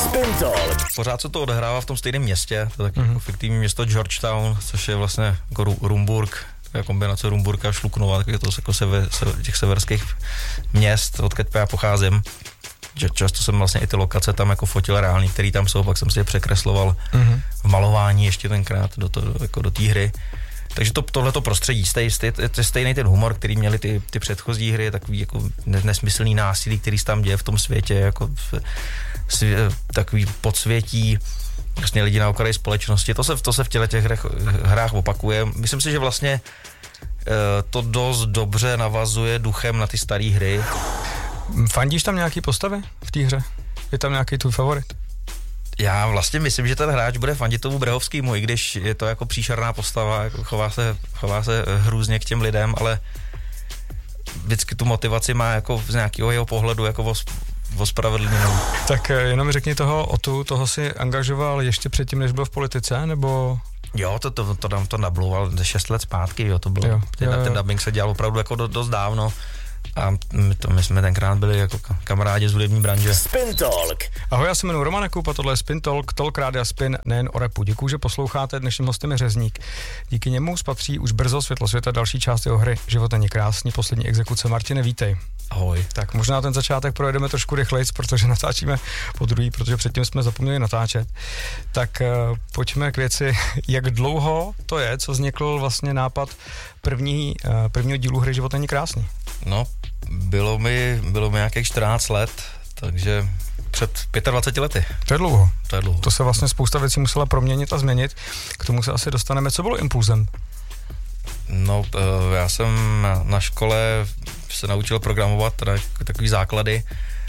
Spin Talk. Pořád se to odehrává v tom stejném městě, to je taky jako fiktivní město Georgetown, což je vlastně jako Rumburk, kombinace Rumburka a Šluknova, takový to jako těch severských měst, odkud já pocházím. Že často jsem vlastně i ty lokace tam jako fotil reální, který tam jsou, pak jsem si je překresloval v malování ještě tenkrát do té hry. Takže tohleto prostředí, stejný ten humor, který měli ty předchozí hry, takový jako nesmyslný násilí, který se tam děje v tom světě, jako takový podsvětí, vlastně lidi na okraji společnosti, to se v těch hrách opakuje. Myslím si, že vlastně to dost dobře navazuje duchem na ty staré hry. Fandíš tam nějaký postavy v té hře? Je tam nějaký tvůj favorit? Já vlastně myslím, že ten hráč bude fandit tomu Brehovskému, i když je to jako příšerná postava, jako chová se hrůzně k těm lidem, ale vždycky tu motivaci má jako z nějakého jeho pohledu jako ospravedlněnou. Tak jenom mi řekni toho si angažoval ještě předtím, než byl v politice, nebo... Jo, to nablouval 6 let zpátky, jo, to bylo, ten dubbing se dělal opravdu jako dost dávno. A my jsme tenkrát byli jako kamarádi z hudební branže. Spin Talk. Ahoj, já se jmenuji Roman Jakub a tohle je Spin Talk, Talk Rádia Spin, nejen o rapu. Děkuju, že posloucháte, dnešním hostem je Řezník. Díky němu spatří už brzo světlo světa další část jeho hry Život není krásný, poslední exekuce. Martine, vítej. Ahoj. Tak možná ten začátek projedeme trošku rychlejc, protože natáčíme po druhý, protože předtím jsme zapomněli natáčet. Tak pojďme k věci, jak dlouho to je, co vznikl vlastně nápad prvního dílu hry Život není krásný. No, bylo mi nějakých 14 let, takže před 25 lety. To je dlouho. To se vlastně spousta věcí musela proměnit a změnit. K tomu se asi dostaneme. Co bylo impulzem? No, já jsem na škole se naučil programovat, teda takový základy,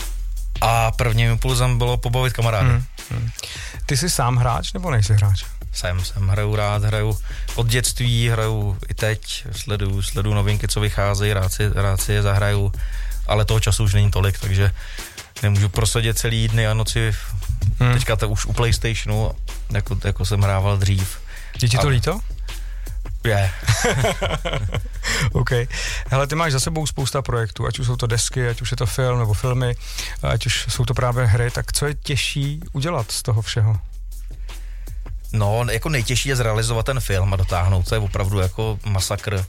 a prvním impulzem bylo pobavit kamarády. Ty jsi sám hráč nebo nejsi hráč? Jsem hraju rád, hraju od dětství, hraju i teď, sleduju novinky, co vycházejí, rád si je zahraju, ale toho času už není tolik, takže nemůžu prosadit celý dny a noci, teďka to už u PlayStationu, jako jsem hrával dřív. Je ti to líto? Je. OK. Hele, ty máš za sebou spousta projektů, ať už jsou to desky, ať už je to film nebo filmy, ať už jsou to právě hry, tak co je těžší udělat z toho všeho? No, jako nejtěžší je zrealizovat ten film a dotáhnout, to je opravdu jako masakr.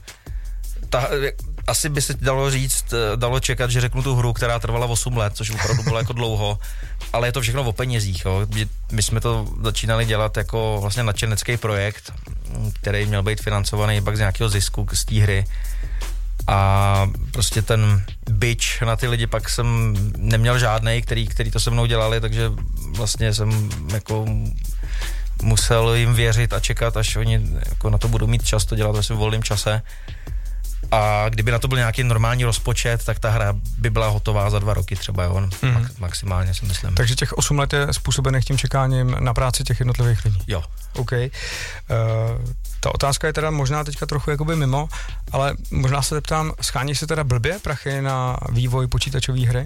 Asi by se dalo čekat, že řeknu tu hru, která trvala 8 let, což opravdu bylo jako dlouho, ale je to všechno o penězích, jo. My jsme to začínali dělat jako vlastně nadšenecký projekt, který měl být financovaný pak z nějakého zisku z té hry. A prostě ten bič na ty lidi pak jsem neměl žádnej, který to se mnou dělali, takže vlastně jsem jako musel jim věřit a čekat, až oni jako na to budou mít čas to dělat ve svém volném čase. A kdyby na to byl nějaký normální rozpočet, tak ta hra by byla hotová za 2 roky třeba, jo, maximálně si myslím. Takže těch 8 let je způsobených tím čekáním na práci těch jednotlivých lidí? Jo. OK. Ta otázka je teda možná teďka trochu jakoby mimo, ale možná se zeptám, scháníš se teda blbě prachy na vývoj počítačové hry?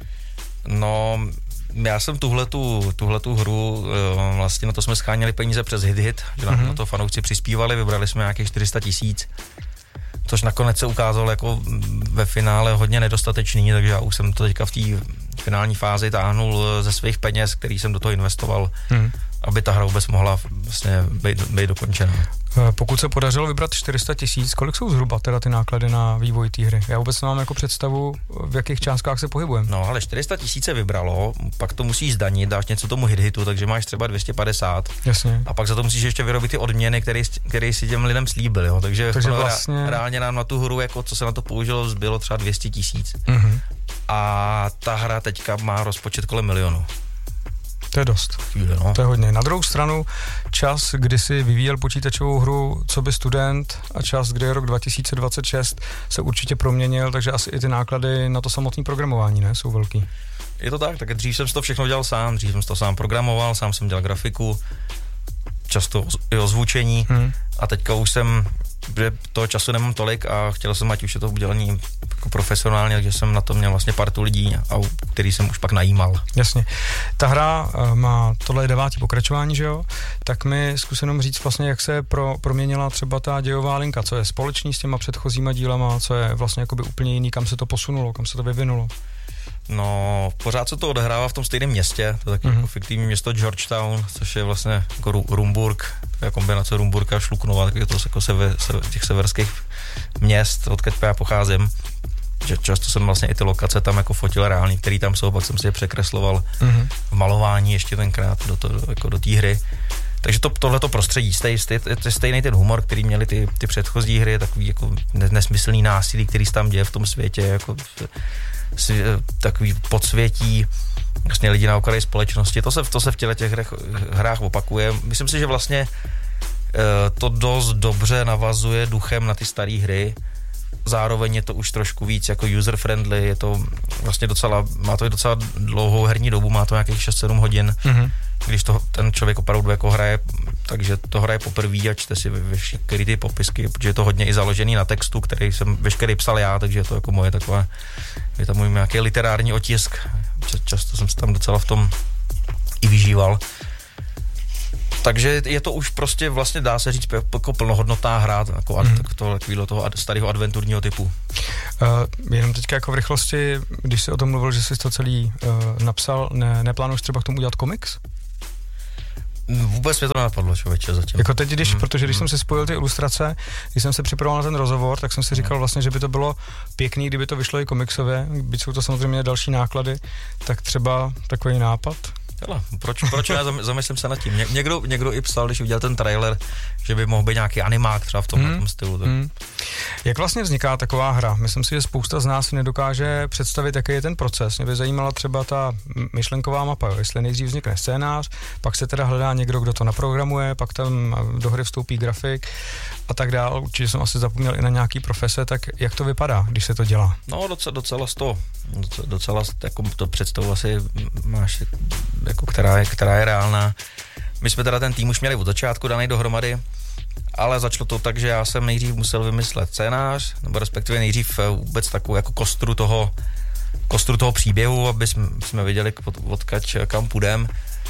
No, já jsem tuhletu hru, vlastně na to jsme scháněli peníze přes HitHit, že na to fanoušci přispívali, vybrali jsme nějakých 400 000, což nakonec se ukázalo jako ve finále hodně nedostatečný, takže já už jsem to teďka v té finální fázi táhnul ze svých peněz, který jsem do toho investoval, aby ta hra vůbec mohla vlastně být dokončena. Pokud se podařilo vybrat 400 000, kolik jsou zhruba teda ty náklady na vývoj té hry? Já vůbec nemám jako představu, v jakých částkách se pohybujeme. No, ale 400 000 se vybralo, pak to musíš zdanit, dáš něco tomu HitHitu, takže máš třeba 250. Jasně. A pak za to musíš ještě vyrobit ty odměny, které si těm lidem slíbil, jo. Takže vlastně reálně nám na tu hru, jako co se na to použilo, zbylo třeba 200 000. A ta hra teďka má rozpočet kolem 1 000 000. To je dost. No. To je hodně. Na druhou stranu čas, kdy si vyvíjel počítačovou hru co by student, a čas, kdy je rok 2026, se určitě proměnil, takže asi i ty náklady na to samotné programování, ne, jsou velký. Je to tak dřív jsem si to všechno dělal sám, dřív jsem to sám programoval, sám jsem dělal grafiku, často i ozvučení a teďka už jsem, že toho času nemám tolik a chtěl jsem, ať už je to udělaný jako profesionálně, takže jsem na to měl vlastně partu lidí, který jsem už pak najímal. Jasně. Ta hra má, tohle je 9. pokračování, že jo? Tak mi zkus jenom říct vlastně, jak se proměnila třeba ta dějová linka, co je společný s těma předchozíma dílama, co je vlastně jakoby úplně jiný, kam se to posunulo, kam se to vyvinulo. No, pořád se to odehrává v tom stejném městě, to je taky jako fiktivní město Georgetown, což je vlastně jako Rumburk, to je kombinace Rumburka a Šluknova, tak je to jako těch severských měst, odkud já pocházím. Že často jsem vlastně i ty lokace tam jako fotil reální, který tam jsou, pak jsem si je překresloval v malování ještě tenkrát do té hry. Takže tohleto prostředí, stejný ten humor, který měli ty předchozí hry, takový jako nesmyslný násilí, který se tam děje v tom světě, jako takový podsvětí, vlastně lidi na okraji společnosti, to se v těch hrách opakuje. Myslím si, že vlastně to dost dobře navazuje duchem na ty staré hry. Zároveň je to už trošku víc jako user-friendly, je to vlastně má to i docela dlouhou herní dobu, má to nějakých 6-7 hodin, když ten člověk opravdu jako hraje, takže to hraje poprvé a čte si veškerý ty popisky, protože je to hodně i založený na textu, který jsem veškerý psal já, takže je to jako moje takové, je tam můj nějaký literární otisk, často jsem se tam docela v tom i vyžíval. Takže je to už prostě vlastně dá se říct jako plnohodnotná hra toho starého adventurního typu. Jenom teďka jako v rychlosti, když jsi o tom mluvil, že jsi to celý napsal, neplánuješ třeba k tomu udělat komiks? Vůbec mě to nenapadlo, člověče, zatím. Jako teď, protože když jsem si spojil ty ilustrace, když jsem se připravoval na ten rozhovor, tak jsem si říkal vlastně, že by to bylo pěkný, kdyby to vyšlo i komiksově, byť jsou to samozřejmě další náklady, tak třeba takový nápad. Hele, proč já zamyslím se nad tím. Někdo i psal, když viděl ten trailer, že by mohl být nějaký animák třeba v tom stylu. Tak. Jak vlastně vzniká taková hra? Myslím si, že spousta z nás si nedokáže představit, jaký je ten proces. Mě by zajímala třeba ta myšlenková mapa, jo? Jestli nejdřív vznikne scénář, pak se teda hledá někdo, kdo to naprogramuje, pak tam do hry vstoupí grafik a tak dál. Určitě jsem asi zapomněl i na nějaký profese, tak jak to vypadá, když se to dělá? No docela jako to představu asi máš, jako která je reálná. My jsme teda ten tým už měli od začátku daný dohromady, ale začalo to tak, že já jsem nejdřív musel vymyslet scénář, nebo respektive nejdřív vůbec takovou jako kostru toho příběhu, aby jsme věděli, odkud kam půjdem.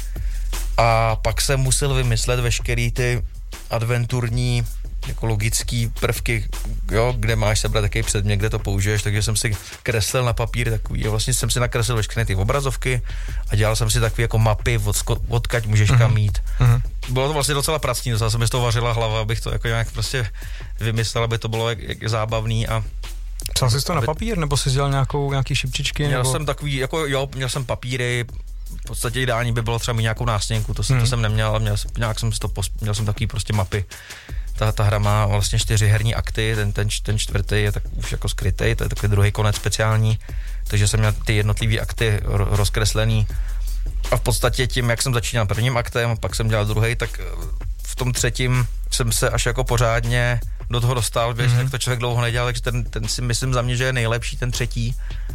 A pak jsem musel vymyslet veškerý ty adventurní jako logický prvky, jo, kde máš sebrat takový předmět, kde to použiješ, takže jsem si kreslil na papír takový, vlastně jsem si nakreslil veškeré ty obrazovky a dělal jsem si takový jako mapy, odkud můžeš kam jít. Bylo to vlastně docela pracný, docela se mi z toho vařila hlava, abych to jako nějak prostě vymyslel, aby to bylo jak zábavný a psal jsi to na papír, nebo jsi dělal nějaký šipčičky? Měl jsem takový, jako jo, měl jsem papíry, v podstatě ideální by bylo třeba mít nějakou nástěnku, to jsem neměl, ale měl jsem takový prostě mapy. Ta hra má vlastně 4 herní akty, ten čtvrtý je tak už jako skrytej, to je takový druhý konec speciální, takže jsem měl ty jednotlivý akty rozkreslený a v podstatě tím, jak jsem začínal prvním aktem, pak jsem dělal druhý, tak v tom třetím jsem se až jako pořádně do toho dostal, jak to člověk dlouho nedělal, takže ten si myslím za mě, že je nejlepší, ten třetí.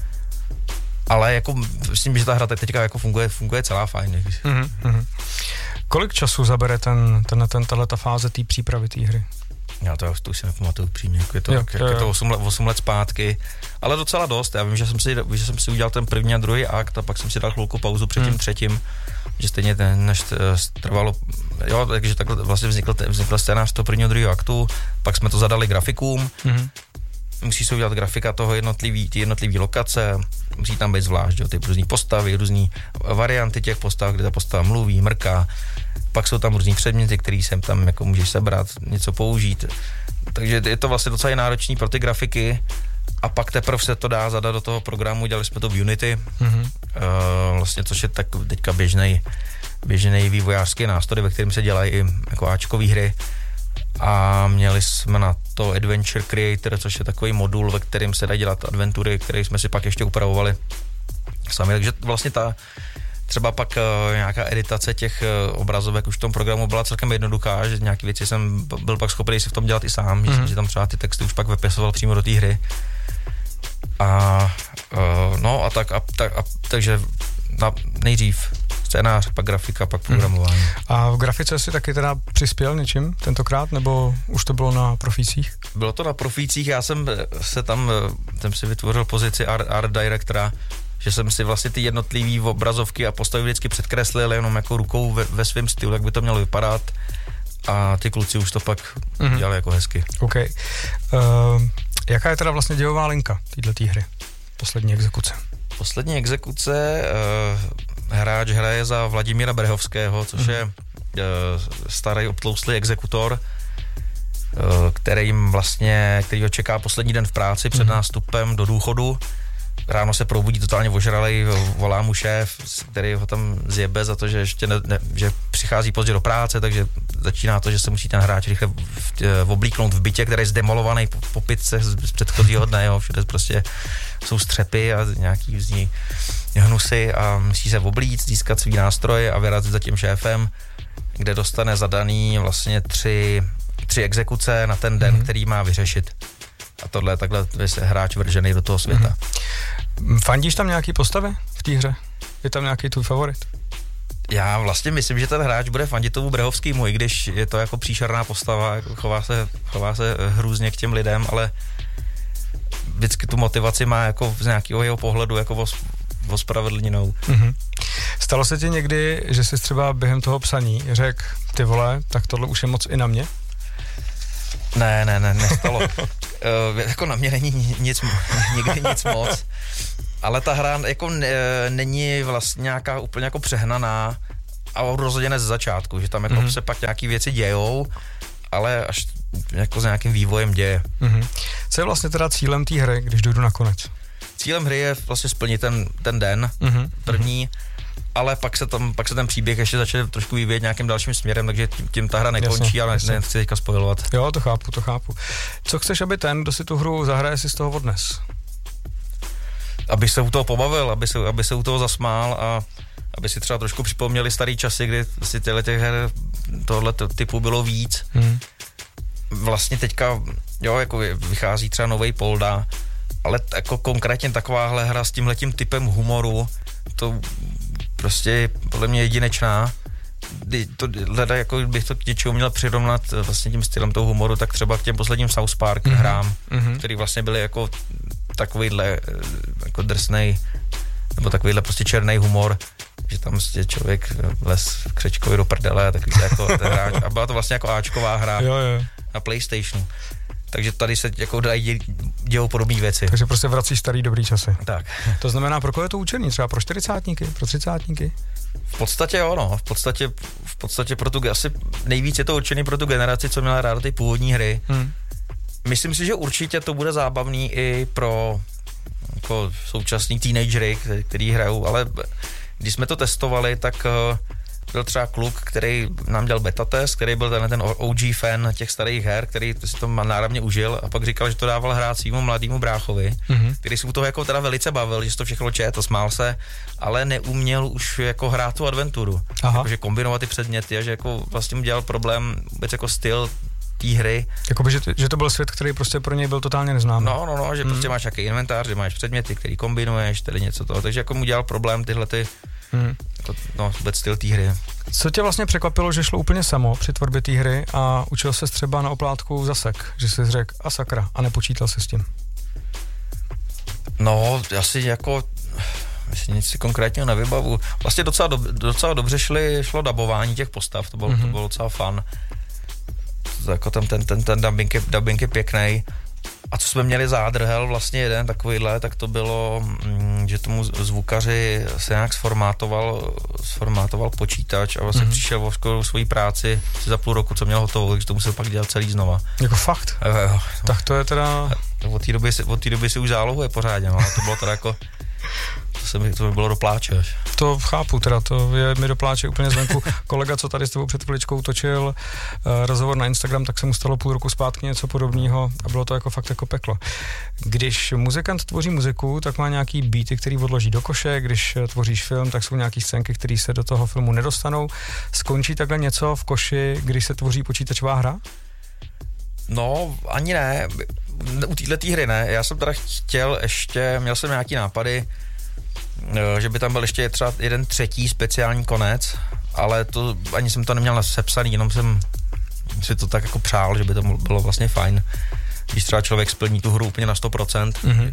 Ale jako myslím, že ta hra teďka jako funguje celá fajn. Kolik času zabere tato fáze té přípravy té hry? Já to už si nepamatuju přímě, je to 8 let zpátky, ale docela dost. Já vím, že jsem si udělal ten první a druhý akt a pak jsem si dal chvilku pauzu před tím třetím, že stejně než trvalo, jo, takže takhle vlastně vznikl scénář toho prvního a druhého aktu, pak jsme to zadali grafikům, musí se udělat grafika toho jednotlivý lokace, musí tam být zvlášť, jo, ty různý postavy, různý varianty těch postav, kde ta postava mluví, mrká, pak jsou tam různý předměty, který sem tam jako můžeš sebrat, něco použít, takže je to vlastně docela náročný pro ty grafiky a pak teprve se to dá zadat do toho programu, dělali jsme to v Unity, vlastně což je tak teďka běžnej vývojářský nástroj, ve kterém se dělají i jako áčkový hry. A měli jsme na to Adventure Creator, což je takový modul, ve kterém se dá dělat adventury, které jsme si pak ještě upravovali sami. Takže vlastně třeba pak nějaká editace těch obrazovek už v tom programu byla celkem jednoduchá, že nějaké věci jsem byl pak schopný si v tom dělat i sám, že jsem si tam třeba ty texty už pak vypisoval přímo do té hry. Takže nejdřív scénář, pak grafika, pak programování. A v grafice jsi taky teda přispěl něčím tentokrát, nebo už to bylo na profících? Bylo to na profících, já jsem si vytvořil pozici art directora, že jsem si vlastně ty jednotlivý obrazovky a postavy vždycky předkreslil jenom jako rukou ve svém stylu, jak by to mělo vypadat a ty kluci už to pak dělali jako hezky. OK. Jaká je teda vlastně dějová linka této hry? Poslední exekuce. Poslední exekuce, hráč hraje za Vladimíra Brehovského, což je starý obtlouslý exekutor, kterýho čeká poslední den v práci před nástupem do důchodu. Ráno se probudí totálně ožralej, volá mu šéf, který ho tam zjebe za to, že ještě že přichází pozdě do práce, takže začíná to, že se musí ten hráč rychle oblíknout v bytě, který je zdemolovaný po pitce z předchozího dne, jo, všude prostě jsou střepy a nějaký z ní hnusy a musí se oblíct, získat svý nástroje a vyrazit za tím šéfem, kde dostane zadaný vlastně tři exekuce na ten den, který má vyřešit. A tohle je takhle hráč vržený do toho světa. Fandíš tam nějaký postavy v té hře? Je tam nějaký tvůj favorit? Já vlastně myslím, že ten hráč bude fandit tomu Brehovskýmu, i když je to jako příšerná postava, jako chová se hrůzně k těm lidem, ale vždycky tu motivaci má jako z nějakého jeho pohledu jako ospravedlněnou. Stalo se ti někdy, že jsi třeba během toho psaní řekl, ty vole, tak tohle už je moc i na mě? Ne, nestalo. Jako na mě není nikdy nic moc, ale ta hra jako není vlastně nějaká úplně jako přehnaná a rozhodně ne ze začátku, že tam jako se pak nějaký věci dějou, ale až jako s nějakým vývojem děje. Co je vlastně teda cílem té hry, když dojdu na konec? Cílem hry je vlastně splnit ten den první, ale pak se ten příběh ještě začne trošku vyvíjet nějakým dalším směrem, takže tím ta hra nekončí, ale nechci teďka spojovat. Jo, to chápu. Co chceš, aby ten, kdo si tu hru zahraje, si z toho odnes? Aby se u toho pobavil, aby se u toho zasmál a aby si třeba trošku připomněli starý časy, kdy si těch her tohle typu bylo víc. Vlastně teďka, jo, jako vychází třeba novej Polda, ale jako konkrétně takováhle hra s tímhletím typem humoru, to prostě je podle mě jedinečná. Jako bych to k něčemu měl přirovnat vlastně tím stylem toho humoru, tak třeba k těm posledním South Park hrám, který vlastně byly jako takovýhle jako drsnej, nebo takovýhle prostě černý humor, že tam prostě člověk les křečkovi do prdele, takový jako ten hráč. A byla to vlastně jako áčková hra na PlayStationu. Takže tady se jako dějou podobné věci. Takže prostě vrací starý dobrý časy. Tak. To znamená, pro koho je to určený? Třeba pro 40-tníky, pro 30-tníky? V podstatě jo, no. V podstatě pro tu, asi nejvíc je to určený pro tu generaci, co měla ráda ty původní hry. Myslím si, že určitě to bude zábavný i pro jako současný teenagery, který hrajou, ale když jsme to testovali, tak byl třeba kluk, který nám dělal beta test, který byl ten OG fan těch starých her, který si to náramně užil a pak říkal, že to dával hrát svýmu mladýmu bráchovi, který si u toho jako teda velice bavil, že si to všechno četl, smál se, ale neuměl už jako hrát tu adventuru. Jakože kombinovat ty předměty a že jako vlastně mu dělal problém vůbec jako styl té hry. Jakoby, že to byl svět, který prostě pro něj byl totálně neznámý. No, že prostě máš nějaký inventář, že máš předměty, který kombinuješ, tedy něco toho, takže jako mu dělal problém tyhle ty vůbec styl té hry. Co tě vlastně překvapilo, že šlo úplně samo při tvorbě té hry a učil ses třeba na oplátku zasek, že jsi řekl a sakra a nepočítal se s tím? No, asi jako nic si konkrétně nevybavu. Vlastně docela dobře šlo dabování těch postav, to bylo docela fun. Jako ten dubbing je pěknej. A co jsme měli zádrhel vlastně jeden takovýhle, tak to bylo, že tomu zvukaři se nějak sformátoval počítač a vlastně přišel o svoji práci za půl roku, co měl hotovou, takže to musel pak dělat celý znova. Jako fakt? Jo. Tak to je teda... Od té doby si už zálohuje pořádně, no, to bylo teda jako... To mi bylo do pláče. To chápu, teda to je mi do pláče úplně zvenku. Kolega, co tady s tebou před chviličkou točil rozhovor na Instagram, tak se mu stalo půl roku zpátky něco podobného a bylo to jako fakt jako peklo. Když muzikant tvoří muziku, tak má nějaký beaty, který odloží do koše, když tvoříš film, tak jsou nějaký scénky, které se do toho filmu nedostanou. Skončí takhle něco v koši, když se tvoří počítačová hra? No, ani ne. U této hry ne. Já jsem teda měl jsem nějaký nápady, že by tam byl ještě třeba jeden třetí speciální konec, ale to ani jsem to neměl sepsaný, jenom jsem si to tak jako přál, že by to bylo vlastně fajn, když třeba člověk splní tu hru úplně na 100%.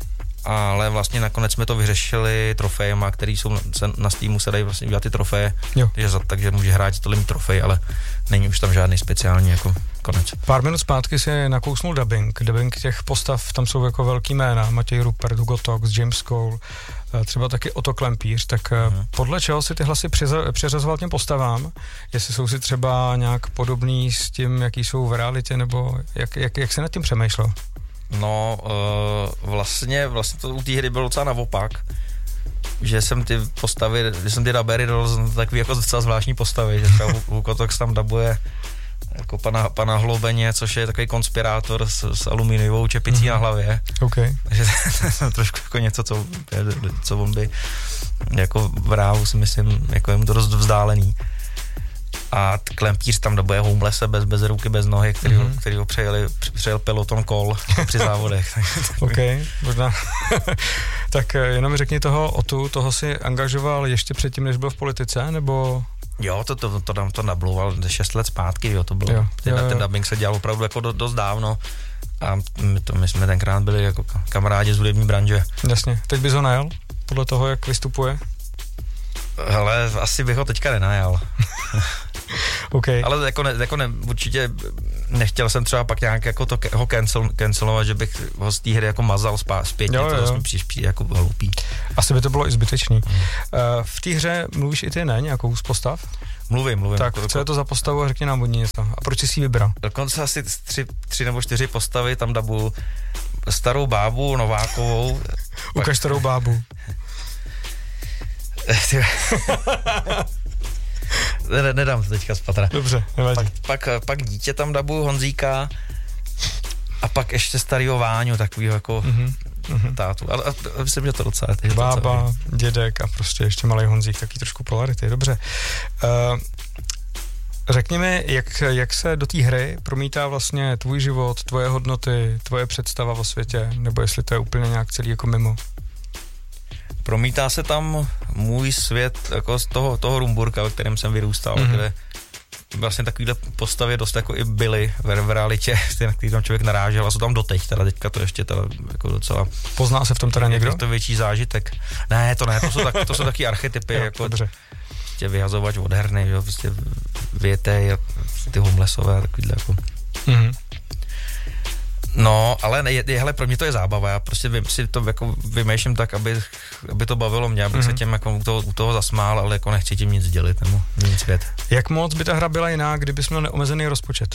ale vlastně nakonec jsme to vyřešili trofejema, který jsou na Steamu, se dají vlastně dělat ty trofeje, takže může hrát tohle mít trofej, ale není už tam žádný speciální jako konec. Pár minut zpátky si nakousnul dubbing těch postav, tam jsou jako velký jména, Matěj Rupert, Hugo Tox, James Cole, třeba taky Otto Klempíř, tak podle čeho si ty hlasy přeřazoval těm postavám, jestli jsou si třeba nějak podobný s tím, jaký jsou v realitě, nebo jak se nad tím přemýšlel? No, vlastně to u té hry bylo docela naopak, že jsem ty dabery dal takový jako docela zvláštní postavy, že třeba Hugo Tox tam dabuje jako pana Hloubeně, což je takový konspirátor s aluminiovou čepicí na hlavě. Okay. Takže to je trošku jako něco, co on by jako v reálu si myslím, jako je mu to dost vzdálený. A Klempíř tam dabuje homelesse bez ruky, bez nohy, který ho přejel peloton kol při závodech. OK, možná. Tak jenom řekni toho si angažoval ještě předtím, než byl v politice, nebo... Jo, to nablouval 6 let zpátky, jo, to bylo. Ten dubbing se dělal opravdu jako dost dávno a my jsme tenkrát byli jako kamarádi z hudební branže. Jasně, teď bys ho najal? Podle toho, jak vystupuje? Hele, asi bych ho teďka nenajal. Okay. Ale určitě nechtěl jsem třeba pak nějak jako ho cancelovat, že bych ho z té hry jako mazal zpětně, to mi přijde jako hloupý. Asi by to bylo i zbytečný. V té hře mluvíš i ty, ne? Nějakou z postav? Mluvím. Tak co je to za postavu a řekni nám od ní něco. A proč jsi ji vybral? Dokonce asi 3 nebo 4 postavy, tam dabu starou bábu, Novákovou. Ukaž starou bábu. Nedám to teďka z patra. Dobře, nevadí. Pak dítě tam dabuju, Honzíka, a pak ještě starýho Váňu, takovýho jako tátu. Ale myslím, že to docela... Bába, dědek a prostě ještě malej Honzík, taky trošku polarity, dobře. Řekni mi, jak se do té hry promítá vlastně tvůj život, tvoje hodnoty, tvoje představa o světě, nebo jestli to je úplně nějak celý jako mimo? Promítá se tam můj svět jako z toho Rumburka, ve kterém jsem vyrůstal, kde vlastně takovýhle postavy dost jako i byly v realitě, na který tam člověk narážel a jsou tam doteď, teďka to ještě jako docela... Pozná se v tom teda někdo? Je to větší zážitek. Ne, to jsou taky archetypy, jo, jako dobře. Prostě vyhazovač od herny, jo, prostě větej a ty homelessové a takovýhle jako... No, ale hele, pro mě to je zábava, já prostě si to jako vymýšlím tak, aby to bavilo mě, abych se těm jako u toho zasmál, ale jako nechci tím nic dělit, nebo nic svět. Jak moc by ta hra byla jiná, kdybys měl neomezený rozpočet?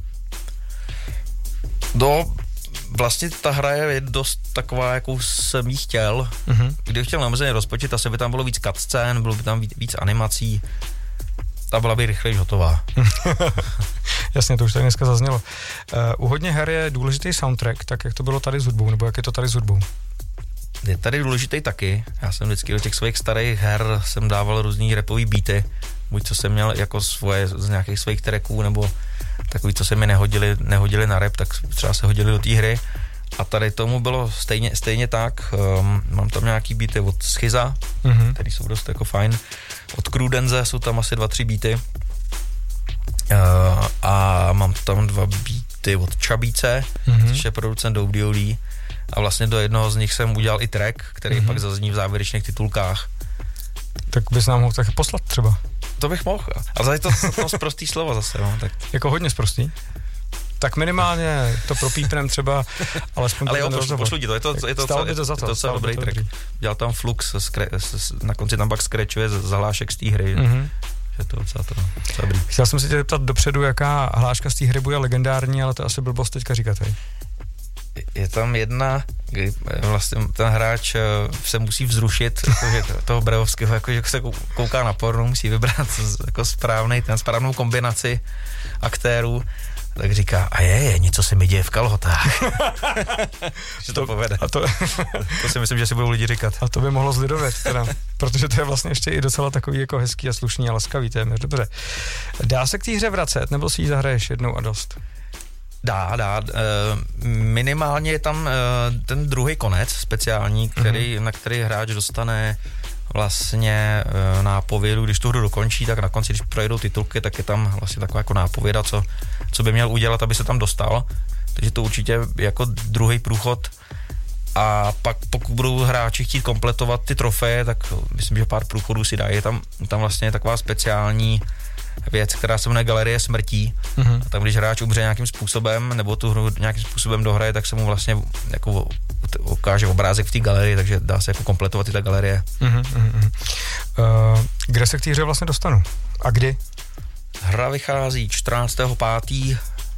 Vlastně ta hra je dost taková, jakou jsem jí chtěl. Kdybych chtěl neomezený rozpočet, asi by tam bylo víc cutscén, bylo by tam víc animací, a byla by rychleji hotová. Jasně, to už tady dneska zaznělo. U hodně her je důležitý soundtrack, tak jak to bylo tady s hudbou, nebo jak je to tady s hudbou? Je tady důležitý taky. Já jsem vždycky do těch svých starých her jsem dával různý rapový beaty, buď co jsem měl jako svoje z nějakých svých tracků, nebo takový, co se mi nehodili na rap, tak třeba se hodili do té hry. A tady tomu bylo stejně tak. Mám tam nějaký beaty od Schiza, který jsou dost jako fajn. Od Crudenze jsou tam asi 2-3 beaty. A mám tam 2 beaty od Čabíce, což je producent ODOD. A vlastně do jednoho z nich jsem udělal i track, který pak zazní v závěrečných titulkách. Tak bys nám mohl taky poslat třeba. To bych mohl. A zase to sprostý slovo zase. No, tak. Jako hodně sprostý? Tak minimálně to propípnem třeba, alespoň... Ale jo, pošlu ti to, je to docela dobrý track. Dělal tam Flux, na konci tam pak scratchuje zahlášek z té hry. Je to docela dobrý. Chtěl jsem se tě zeptat dopředu, jaká hláška z té hry bude legendární, ale to asi blbost teďka říkat, hej. Je tam jedna, kdy vlastně ten hráč se musí vzrušit toho Brejovského, jako že se kouká na porno, musí vybrat jako správnou kombinaci aktérů, tak říká, a je, něco se mi děje v kalhotách. Že to povede. A to si myslím, že si budou lidi říkat. A to by mohlo zlidovět, teda, protože to je vlastně ještě i docela takový jako hezký a slušný a laskavý téměř. Dobře. Dá se k té hře vracet, nebo si ji zahraješ jednou a dost? Dá. Minimálně je tam ten druhý konec speciální, na který hráč dostane vlastně nápovědu, když tu hru dokončí, tak na konci, když projedou titulky, tak je tam vlastně taková jako nápověda, co by měl udělat, aby se tam dostal. Takže to určitě jako druhý průchod A pak pokud budou hráči chtít kompletovat ty trofeje, tak myslím, že pár průchodů si dají. Tam vlastně je taková speciální věc, která se jmenuje Galerie smrtí. A tam, když hráč umře nějakým způsobem, nebo tu hru nějakým způsobem dohraje, tak se mu vlastně jako ukáže obrázek v té galerii, takže dá se jako kompletovat i ta galerie. Kde se k té hře vlastně dostanu? A kdy? Hra vychází 14.5.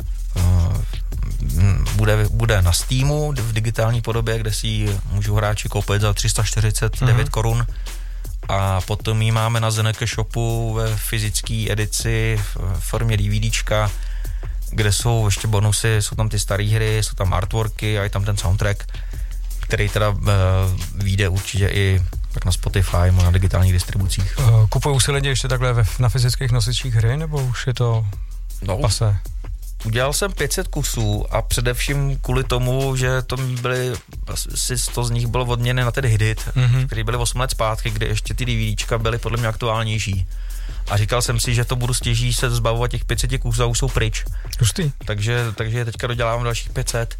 Bude na Steamu v digitální podobě, kde si ji můžou hráči koupit za 349 korun. A potom ji máme na ZNK shopu ve fyzické edici v formě DVDčka, kde jsou ještě bonusy, jsou tam ty staré hry, jsou tam artworky a je tam ten soundtrack, který teda vyjde určitě i tak na Spotify, na digitálních distribucích. Kupují si lidi ještě takhle na fyzických nosičích hry, nebo už je to pase? Udělal jsem 500 kusů a především kvůli tomu, že to byly, asi 100 z nich bylo odměny na ten Hidit, který byly 8 let zpátky, kdy ještě ty DVDčka byly podle mě aktuálnější. A říkal jsem si, že to budu stěží se zbavovat těch 500 kusů a už jsou pryč. Hustý. Takže teďka dodělám dalších 500.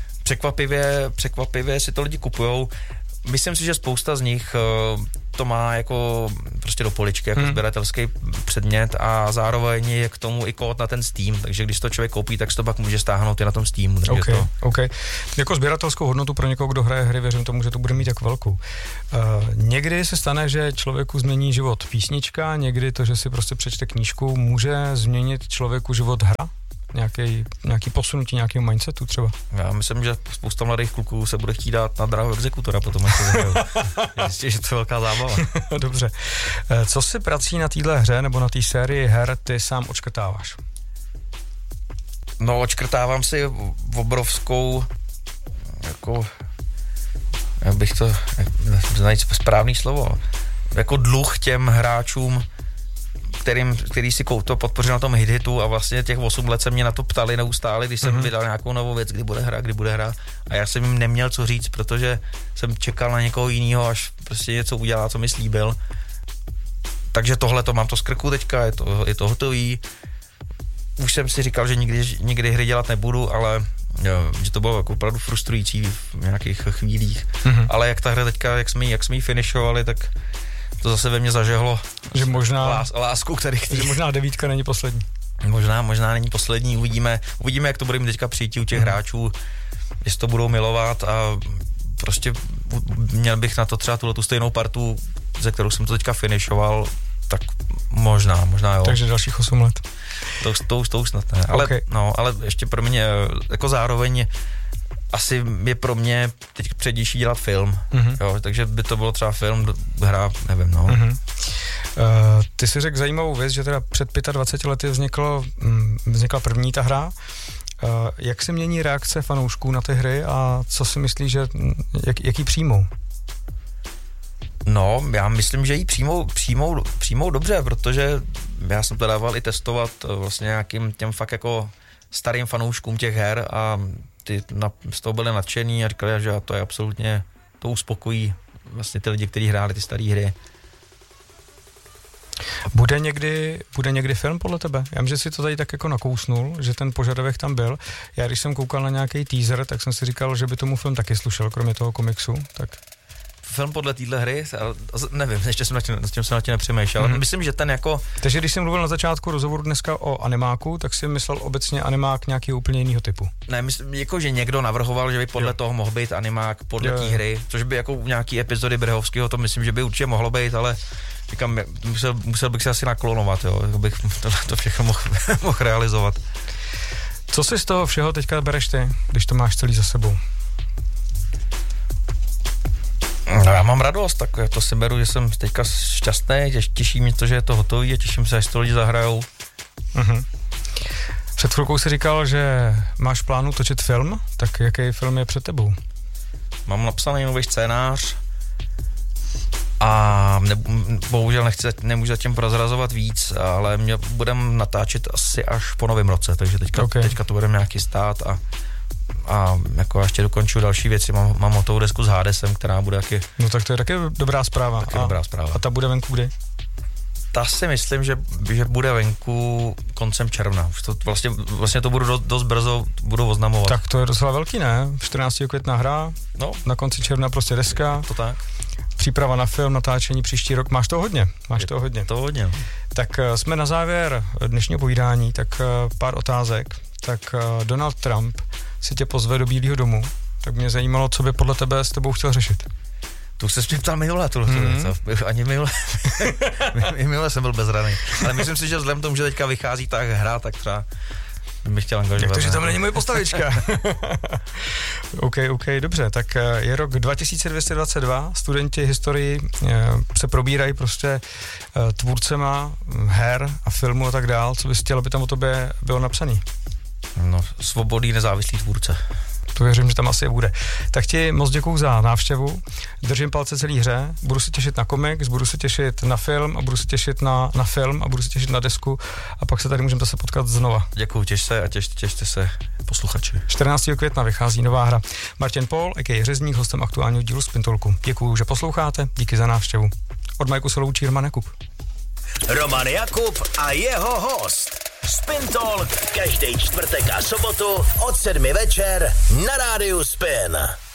Překvapivě si to lidi kupujou. Myslím si, že spousta z nich to má jako prostě do poličky, jako sběratelský předmět a zároveň je k tomu i kód na ten Steam, takže když to člověk koupí, tak se to pak může stáhnout i na tom Steamu. Okay. Jako sběratelskou hodnotu pro někoho, kdo hraje hry, věřím tomu, že to bude mít jako velkou. Někdy se stane, že člověku změní život písnička, někdy to, že si prostě přečte knížku, může změnit člověku život hra? Nějaký posunutí nějakého mindsetu třeba? Já myslím, že spousta mladých kluků se bude chtít dát na dráhu exekutora potom, až se zahrajou. Jistě, že to je velká zábava. Dobře. Co si prací na téhle hře nebo na té sérii her ty sám odškrtáváš? No, odškrtávám si obrovskou jako jak bych to najít správný slovo, jako dluh těm hráčům, který si to podpořil na tom hitu a vlastně těch 8 let se mě na to ptali neustále, když jsem vydal nějakou novou věc, kdy bude hra a já jsem jim neměl co říct, protože jsem čekal na někoho jiného, až prostě něco udělá, co mi slíbil. Takže tohle to mám to z krku teďka, je to hotový. Už jsem si říkal, že nikdy hry dělat nebudu, ale že to bylo jako opravdu frustrující v nějakých chvílích. Ale jak ta hra teďka, jak jsme ji finišovali, tak to zase ve mně zažehlo že možná lásku, že možná 9 není poslední. Možná není poslední, uvidíme, jak to bude mít teďka přijít u těch hráčů, jestli to budou milovat a prostě měl bych na to třeba tu stejnou partu, ze kterou jsem to teďka finišoval, tak možná jo. Takže dalších 8 let. To už snad ne, ale ještě pro mě, jako zároveň asi je pro mě teď přednější dělat film, jo, takže by to bylo třeba film, hra, nevím, no. Ty si řekl zajímavou věc, že teda před 25 lety vznikla první ta hra. Jak se mění reakce fanoušků na ty hry a co si myslíš, že jaký přijmou? No, já myslím, že ji přijmou dobře, protože já jsem to dával i testovat vlastně nějakým těm fakt jako starým fanouškům těch her a ty z toho byli nadšení a říkali, že to je absolutně, to uspokojí vlastně ty lidi, kteří hráli ty staré hry. Bude někdy film podle tebe? Já vím, že si to tady tak jako nakousnul, že ten požadavek tam byl. Já když jsem koukal na nějaký teaser, tak jsem si říkal, že by tomu film taky slušel, kromě toho komiksu. Tak film podle téhle hry, nevím, ještě jsem na tě nepřemýšlel, ale myslím, že ten jako... Takže když jsem mluvil na začátku rozhovoru dneska o animáku, tak si myslel obecně animák nějakého úplně jiného typu. Ne, myslím, jako že někdo navrhoval, že by podle toho mohl být animák podle té hry, což by jako v nějaký epizody Brehovského, to myslím, že by určitě mohlo být, ale říkám, musel bych se asi naklonovat, jo, jako bych to všechno mohl realizovat. Co si z toho všeho teďka bereš ty, když to máš celý za sebou? No, já mám radost, tak to si beru, že jsem teďka šťastný, těší mě to, že je to hotový a těším se, až to lidi zahrajou. Před chvilkou si říkal, že máš plánu točit film, tak jaký film je před tebou? Mám napsaný nový scénář a bohužel nemůžu zatím prozrazovat víc, ale budem natáčet asi až po novém roce, takže teďka to budeme nějaký stát a jako ještě dokončuju další věci, mám hotovou desku s Hadesem, která bude taky... No tak to je taky dobrá zpráva. Dobrá zpráva. A ta bude venku kdy? Ta si myslím, že bude venku koncem června. Už to vlastně to budu dost brzo budu oznamovat. Tak to je docela velký, ne? 14. května hra, no. Na konci června prostě deska. To tak. Příprava na film, natáčení příští rok. Máš to hodně. To hodně. Tak jsme na závěr dnešního povídání, tak pár otázek. Tak Donald Trump si tě pozve do Bílého domu. Tak mě zajímalo, co by podle tebe s tebou chtěl řešit. Tu se mě ptal minule, ani minule jsem byl bezraný. Ale myslím si, že vzhledem tomu, že teďka vychází ta hra, tak třeba bych chtěl angažovat. Jak to, že tam není moje postavička. OK, dobře, tak je rok 2222, studenti historii se probírají prostě tvůrcema her a filmu a tak dál. Co bys chtěl, aby tam o tobě bylo napsaný? No, svobodný nezávislý tvůrce. To věřím, že tam asi bude. Tak ti moc děkuju za návštěvu, držím palce celý hře, budu se těšit na komiks, budu se těšit na film a budu se těšit na film a budu se těšit na desku a pak se tady můžeme zase potkat znova. Děkuju, těš se a těšte se posluchači. 14. května vychází nová hra. Martin Pol, a.k.a. Řezník, hostem aktuálního dílu Spintolku. Děkuju, že posloucháte, díky za návštěvu. Od Majku se loučí Roman Jakub. Roman Jakub a jeho host. Spin Talk každý čtvrtek a sobotu od 7 večer na rádiu Spin.